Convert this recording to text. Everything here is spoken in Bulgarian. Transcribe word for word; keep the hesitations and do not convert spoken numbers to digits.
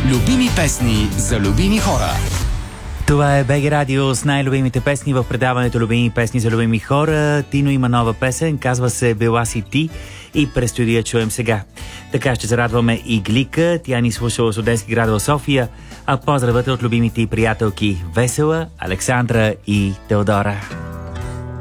Любими песни за любими хора. Това е БГ Радио с най-любимите песни в предаването Любими песни за любими хора. Тино има нова песен, казва се "Била си ти" и предстои да я чуем сега. Така ще зарадваме и Глика, тя ни слуша от студентски град в София, а поздравът е от любимите и приятелки Весела, Александра и Теодора.